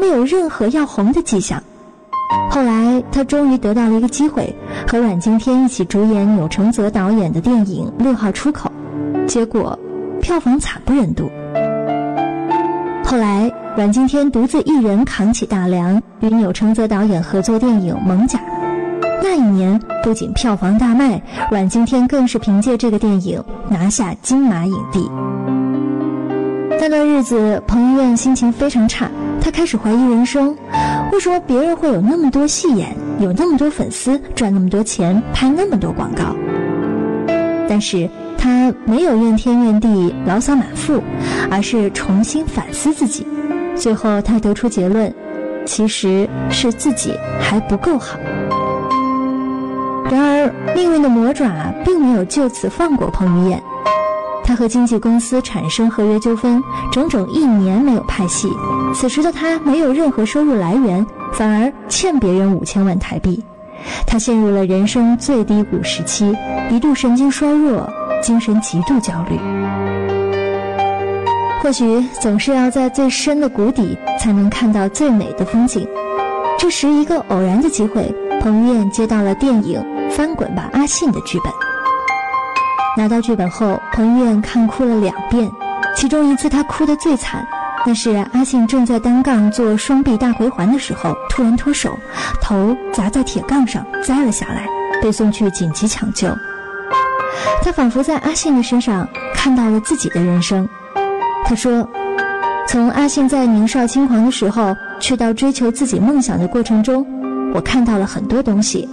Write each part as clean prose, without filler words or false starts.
没有任何要红的迹象。后来他终于得到了一个机会，和阮经天一起主演钮承泽导演的电影《6号出口》，结果票房惨不忍睹。后来阮经天独自一人扛起大梁，与钮承泽导演合作电影《猛甲》。那一年不仅票房大卖，阮经天更是凭借这个电影拿下金马影帝。那段日子彭于晏心情非常差，他开始怀疑人生，为什么别人会有那么多戏演，有那么多粉丝，赚那么多钱，拍那么多广告？但是他没有怨天怨地牢骚满腹，而是重新反思自己，最后他得出结论，其实是自己还不够好。然而命运的魔爪并没有就此放过彭于晏，他和经纪公司产生合约纠纷，整整1年没有拍戏。此时的他没有任何收入来源，反而欠别人5000万台币。他陷入了人生最低谷时期，一度神经衰弱，精神极度焦虑。或许总是要在最深的谷底才能看到最美的风景。这时一个偶然的机会，彭于晏接到了电影《翻滚吧，阿信》的剧本。拿到剧本后，彭于晏看哭了2遍，其中一次他哭得最惨，那是阿信正在单杠做双臂大回环的时候，突然脱手，头砸在铁杠上栽了下来，被送去紧急抢救。他仿佛在阿信的身上看到了自己的人生。他说，从阿信在年少轻狂的时候去到追求自己梦想的过程中，我看到了很多东西。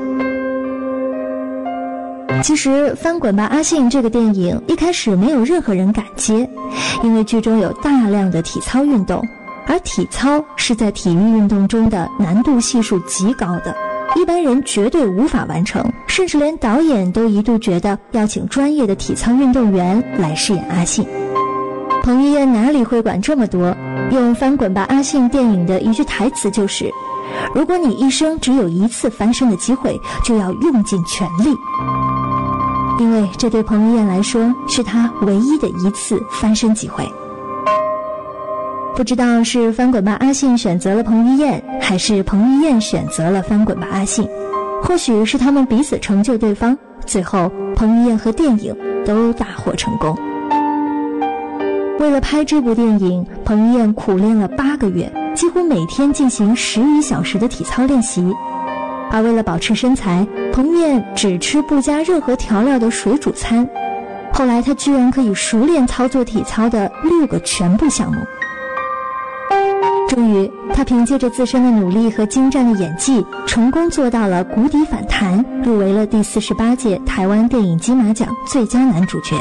其实翻滚吧阿信这个电影一开始没有任何人敢接，因为剧中有大量的体操运动，而体操是在体育运动中的难度系数极高的，一般人绝对无法完成，甚至连导演都一度觉得要请专业的体操运动员来饰演阿信。彭于晏哪里会管这么多，用翻滚吧阿信电影的一句台词就是，如果你一生只有一次翻身的机会，就要用尽全力。因为这对彭于晏来说是他唯一的一次翻身机会。不知道是翻滚吧阿信选择了彭于晏，还是彭于晏选择了翻滚吧阿信，或许是他们彼此成就对方，最后彭于晏和电影都大获成功。为了拍这部电影，彭于晏苦练了8个月，几乎每天进行10余小时的体操练习。而为了保持身材，彭于晏只吃不加任何调料的水煮餐。后来他居然可以熟练操作体操的6个全部项目。终于他凭借着自身的努力和精湛的演技，成功做到了谷底反弹，入围了第48届台湾电影金马奖最佳男主角。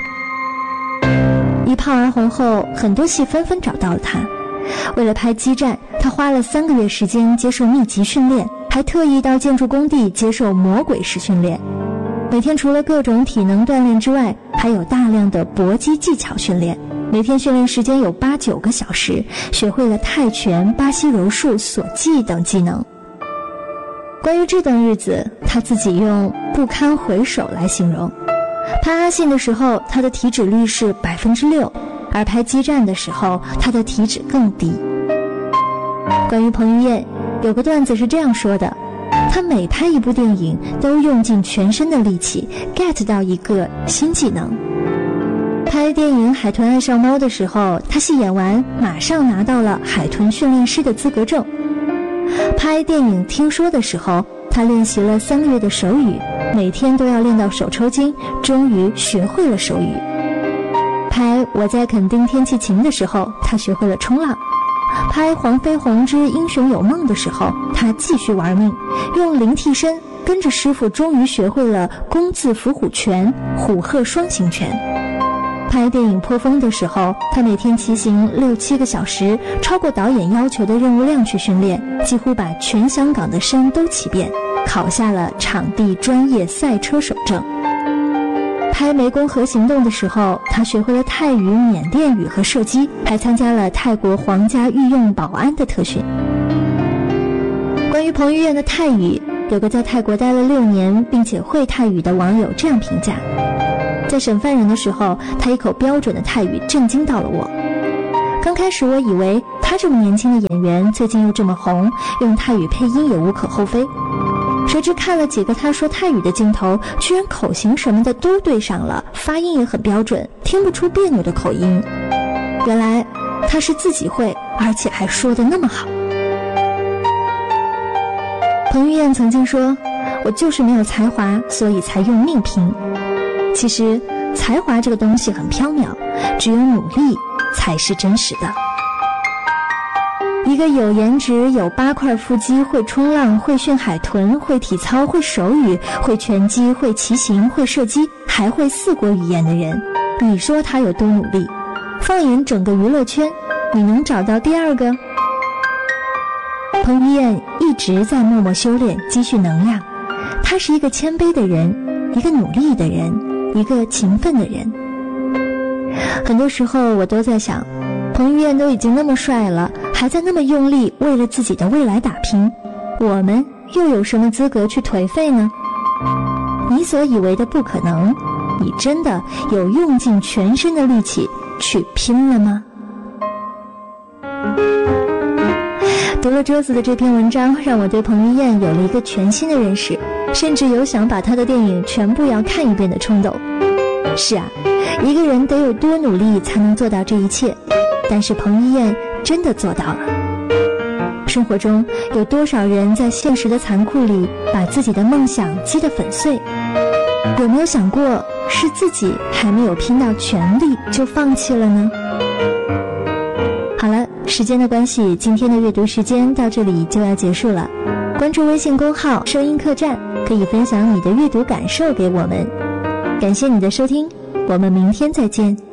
一炮而红后，很多戏纷纷找到了他。为了拍激战，他花了3个月时间接受密集训练，还特意到建筑工地接受魔鬼式训练。每天除了各种体能锻炼之外，还有大量的搏击技巧训练，每天训练时间有8-9个小时，学会了泰拳、巴西柔术、锁技等技能。关于这段日子，他自己用不堪回首来形容。拍阿信的时候，他的体脂率是6%，而拍激战的时候，他的体脂更低。关于彭于晏，有个段子是这样说的，他每拍一部电影都用尽全身的力气 get 到一个新技能。拍电影《海豚爱上猫》的时候，他戏演完马上拿到了海豚训练师的资格证。拍电影《听说》的时候，他练习了3个月的手语，每天都要练到手抽筋，终于学会了手语。拍《我在垦丁天气晴》的时候，他学会了冲浪。拍《黄飞鸿之英雄有梦》的时候，他继续玩命，用零替身跟着师傅，终于学会了弓字伏虎拳、虎鹤双形拳。拍电影《颇风》的时候，他每天骑行6-7个小时，超过导演要求的任务量去训练，几乎把全香港的山都骑遍，考下了场地专业赛车手证。拍《湄公河行动》的时候，他学会了泰语、缅甸语和射击，还参加了泰国皇家御用保安的特训。关于彭于晏的泰语，有个在泰国待了6年并且会泰语的网友这样评价，在审犯人的时候，他一口标准的泰语震惊到了我。刚开始我以为他他这么年轻的演员最近又这么红，用泰语配音也无可厚非。谁知看了几个他说泰语的镜头，居然口型什么的都对上了，发音也很标准，听不出别扭的口音。原来他是自己会，而且还说得那么好。彭于晏曾经说，我就是没有才华，所以才用命拼。其实才华这个东西很缥缈，只有努力才是真实的。一个有颜值、有8块腹肌、会冲浪、会训海豚、会体操、会手语、会拳击、会骑行、会射击，还会4国语言的人，你说他有多努力？放眼整个娱乐圈，你能找到第二个？彭于晏一直在默默修炼，积蓄能量。他是一个谦卑的人，一个努力的人，一个勤奋的人。很多时候我都在想，彭于晏都已经那么帅了，还在那么用力为了自己的未来打拼，我们又有什么资格去颓废呢？你所以为的不可能，你真的有用尽全身的力气去拼了吗？读了桌子的这篇文章，让我对彭于晏有了一个全新的认识，甚至有想把他的电影全部要看一遍的冲动。是啊，一个人得有多努力才能做到这一切，但是彭于晏真的做到了。生活中有多少人在现实的残酷里把自己的梦想击得粉碎？有没有想过是自己还没有拼到全力就放弃了呢？好了，时间的关系，今天的阅读时间到这里就要结束了。关注微信公号声音客栈，可以分享你的阅读感受给我们。感谢你的收听，我们明天再见。